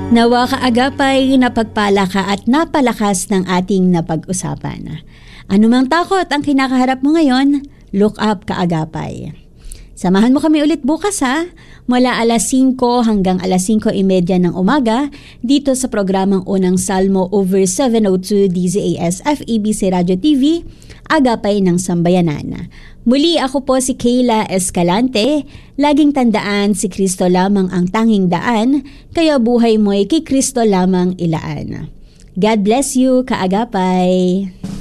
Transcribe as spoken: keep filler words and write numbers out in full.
Nawa kaagapay, napagpala ka at napalakas ng ating napag-usapan. Anumang takot ang kinakaharap mo ngayon, look up kaagapay. Samahan mo kami ulit bukas ha, mula alas singko hanggang alas singko trenta ng umaga dito sa programang Unang Salmo over seven oh two D Z A S F E B C Radio T V, Agapay ng Sambayanan. Muli ako po si Kayla Escalante. Laging tandaan, si Kristo lamang ang tanging daan, kaya buhay mo'y kay Kristo lamang ilaan. God bless you, kaagapay!